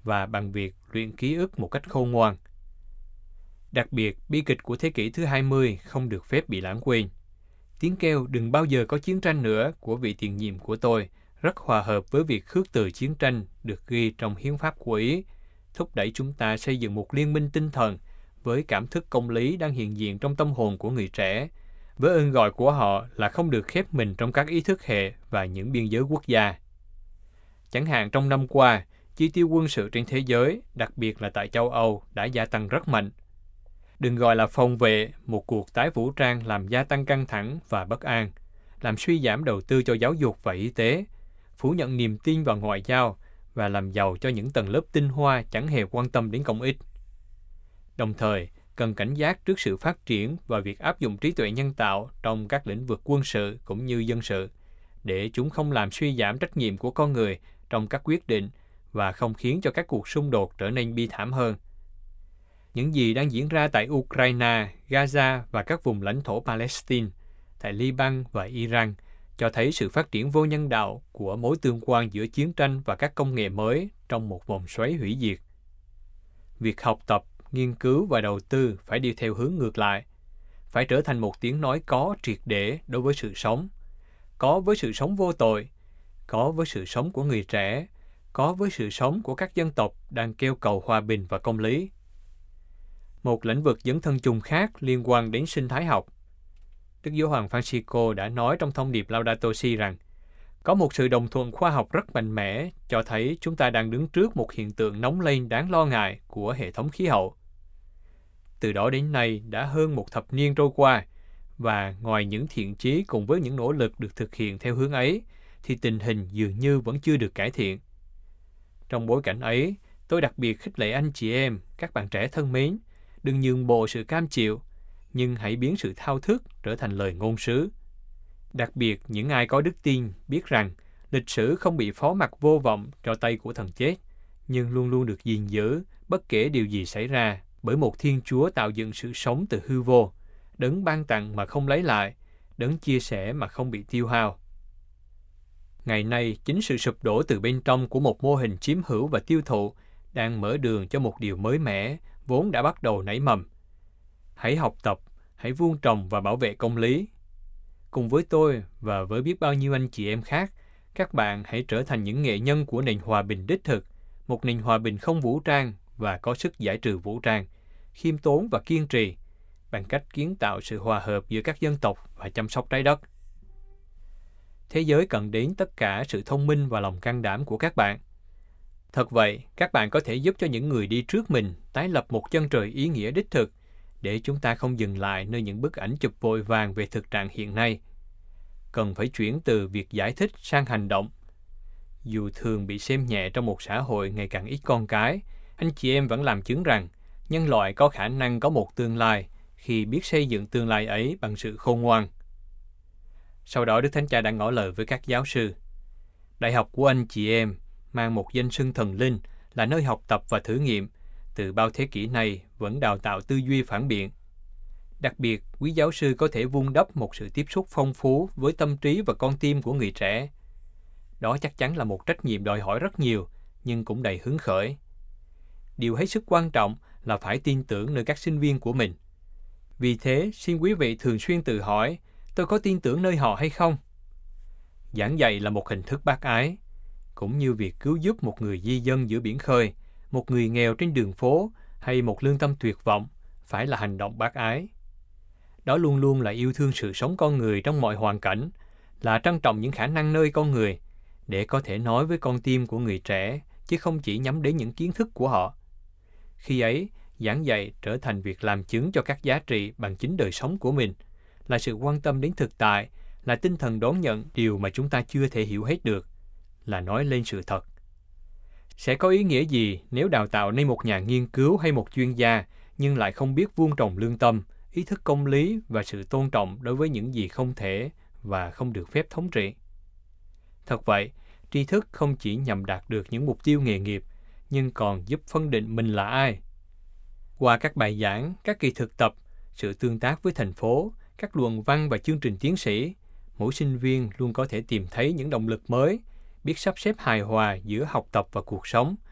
và bằng việc luyện ký ức một cách khôn ngoan. Đặc biệt, bi kịch của thế kỷ thứ 20 không được phép bị lãng quên. Tiếng kêu đừng bao giờ có chiến tranh nữa của vị tiền nhiệm của tôi rất hòa hợp với việc khước từ chiến tranh được ghi trong hiến pháp của Ý, thúc đẩy chúng ta xây dựng một liên minh tinh thần với cảm thức công lý đang hiện diện trong tâm hồn của người trẻ, với ơn gọi của họ là không được khép mình trong các ý thức hệ và những biên giới quốc gia. Chẳng hạn trong năm qua, chi tiêu quân sự trên thế giới, đặc biệt là tại châu Âu, đã gia tăng rất mạnh. Đừng gọi là phòng vệ một cuộc tái vũ trang làm gia tăng căng thẳng và bất an, làm suy giảm đầu tư cho giáo dục và y tế, phủ nhận niềm tin vào ngoại giao và làm giàu cho những tầng lớp tinh hoa chẳng hề quan tâm đến công ích. Đồng thời, cần cảnh giác trước sự phát triển và việc áp dụng trí tuệ nhân tạo trong các lĩnh vực quân sự cũng như dân sự, để chúng không làm suy giảm trách nhiệm của con người trong các quyết định và không khiến cho các cuộc xung đột trở nên bi thảm hơn. Những gì đang diễn ra tại Ukraine, Gaza và các vùng lãnh thổ Palestine, tại Liban và Iran cho thấy sự phát triển vô nhân đạo của mối tương quan giữa chiến tranh và các công nghệ mới trong một vòng xoáy hủy diệt. Việc học tập, nghiên cứu và đầu tư phải đi theo hướng ngược lại, phải trở thành một tiếng nói có triệt để đối với sự sống, có với sự sống vô tội, có với sự sống của người trẻ, có với sự sống của các dân tộc đang kêu cầu hòa bình và công lý. Một lĩnh vực dấn thân chung khác liên quan đến sinh thái học. Đức Giáo hoàng Francisco đã nói trong thông điệp Laudato Si rằng, có một sự đồng thuận khoa học rất mạnh mẽ cho thấy chúng ta đang đứng trước một hiện tượng nóng lên đáng lo ngại của hệ thống khí hậu. Từ đó đến nay đã hơn một thập niên trôi qua, và ngoài những thiện chí cùng với những nỗ lực được thực hiện theo hướng ấy, thì tình hình dường như vẫn chưa được cải thiện. Trong bối cảnh ấy, tôi đặc biệt khích lệ anh chị em, các bạn trẻ thân mến, đừng nhường bộ sự cam chịu, nhưng hãy biến sự thao thức trở thành lời ngôn sứ. Đặc biệt, những ai có đức tin biết rằng lịch sử không bị phó mặc vô vọng cho tay của thần chết, nhưng luôn luôn được gìn giữ bất kể điều gì xảy ra bởi một Thiên Chúa tạo dựng sự sống từ hư vô, đấng ban tặng mà không lấy lại, đấng chia sẻ mà không bị tiêu hao. Ngày nay, chính sự sụp đổ từ bên trong của một mô hình chiếm hữu và tiêu thụ đang mở đường cho một điều mới mẻ vốn đã bắt đầu nảy mầm. Hãy học tập, hãy vuông trồng và bảo vệ công lý. Cùng với tôi và với biết bao nhiêu anh chị em khác, các bạn hãy trở thành những nghệ nhân của nền hòa bình đích thực, một nền hòa bình không vũ trang và có sức giải trừ vũ trang, khiêm tốn và kiên trì, bằng cách kiến tạo sự hòa hợp giữa các dân tộc và chăm sóc trái đất. Thế giới cần đến tất cả sự thông minh và lòng can đảm của các bạn. Thật vậy, các bạn có thể giúp cho những người đi trước mình tái lập một chân trời ý nghĩa đích thực, để chúng ta không dừng lại nơi những bức ảnh chụp vội vàng về thực trạng hiện nay. Cần phải chuyển từ việc giải thích sang hành động. Dù thường bị xem nhẹ trong một xã hội ngày càng ít con cái, anh chị em vẫn làm chứng rằng nhân loại có khả năng có một tương lai khi biết xây dựng tương lai ấy bằng sự khôn ngoan. Sau đó Đức Thánh Cha đã ngỏ lời với các giáo sư. Đại học của anh chị em mang một danh xưng thần linh, là nơi học tập và thử nghiệm, từ bao thế kỷ nay vẫn đào tạo tư duy phản biện. Đặc biệt, quý giáo sư có thể vun đắp một sự tiếp xúc phong phú với tâm trí và con tim của người trẻ. Đó chắc chắn là một trách nhiệm đòi hỏi rất nhiều, nhưng cũng đầy hứng khởi. Điều hết sức quan trọng là phải tin tưởng nơi các sinh viên của mình. Vì thế, xin quý vị thường xuyên tự hỏi, tôi có tin tưởng nơi họ hay không? Giảng dạy là một hình thức bác ái, cũng như việc cứu giúp một người di dân giữa biển khơi, một người nghèo trên đường phố hay một lương tâm tuyệt vọng, phải là hành động bác ái. Đó luôn luôn là yêu thương sự sống con người trong mọi hoàn cảnh, là trân trọng những khả năng nơi con người, để có thể nói với con tim của người trẻ, chứ không chỉ nhắm đến những kiến thức của họ. Khi ấy, giảng dạy trở thành việc làm chứng cho các giá trị bằng chính đời sống của mình, là sự quan tâm đến thực tại, là tinh thần đón nhận điều mà chúng ta chưa thể hiểu hết được, là nói lên sự thật. Sẽ có ý nghĩa gì nếu đào tạo nên một nhà nghiên cứu hay một chuyên gia, nhưng lại không biết vuông trồng lương tâm, ý thức công lý và sự tôn trọng đối với những gì không thể và không được phép thống trị? Thật vậy, tri thức không chỉ nhằm đạt được những mục tiêu nghề nghiệp, nhưng còn giúp phân định mình là ai. Qua các bài giảng, các kỳ thực tập, sự tương tác với thành phố, các luận văn và chương trình tiến sĩ, mỗi sinh viên luôn có thể tìm thấy những động lực mới, biết sắp xếp hài hòa giữa học tập và cuộc sống,